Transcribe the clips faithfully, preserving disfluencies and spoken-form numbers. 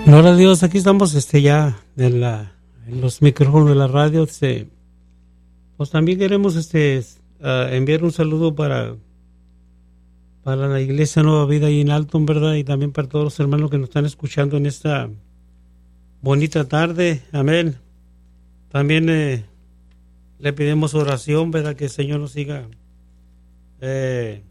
Gloria a Dios, aquí estamos este, ya en, la, en los micrófonos de la radio. Este, pues también queremos este, uh, enviar un saludo para, para la Iglesia Nueva Vida ahí en Alton, ¿verdad? Y también para todos los hermanos que nos están escuchando en esta bonita tarde. Amén. También eh, le pedimos oración, ¿verdad? Que el Señor nos siga eh,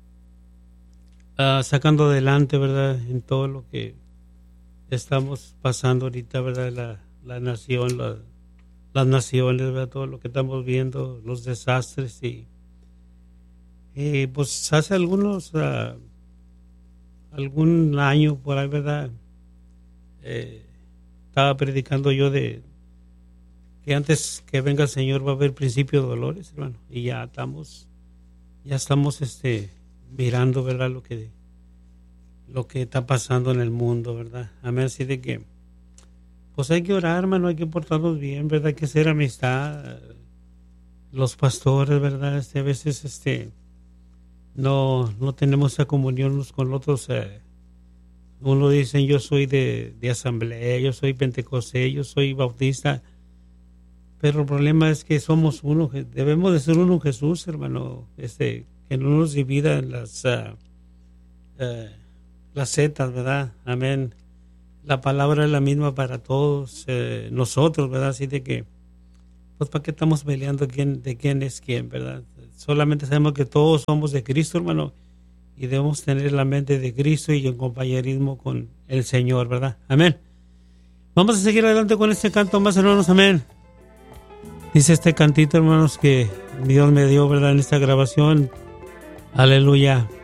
uh, sacando adelante, ¿verdad? En todo lo que estamos pasando ahorita, ¿verdad? La, la nación, la, las naciones, ¿verdad? Todo lo que estamos viendo, los desastres. Y, y pues hace algunos, uh, algún año por ahí, ¿verdad? Eh, estaba predicando yo de que antes que venga el Señor va a haber principio de dolores, hermano. Y ya estamos, ya estamos este, mirando, ¿verdad? Lo que lo que está pasando en el mundo, ¿verdad? Amén. Así de que, pues hay que orar, hermano, hay que portarnos bien, ¿verdad? Hay que hacer amistad. Los pastores, ¿verdad? Este, a veces, este, no, no tenemos esa comunión unos con otros. Eh, uno dice, yo soy de, de asamblea, yo soy pentecostés, yo soy bautista. Pero el problema es que somos uno, debemos de ser uno en Jesús, hermano. Este, que no nos divida en las... Uh, uh, las setas, ¿verdad? Amén. La palabra es la misma para todos eh, nosotros, ¿verdad? Así de que, pues, ¿para qué estamos peleando quién, de quién es quién, ¿verdad? Solamente sabemos que todos somos de Cristo, hermano, y debemos tener la mente de Cristo y en compañerismo con el Señor, ¿verdad? Amén. Vamos a seguir adelante con este canto más, hermanos, amén. Dice este cantito, hermanos, que Dios me dio, ¿verdad? En esta grabación. Aleluya.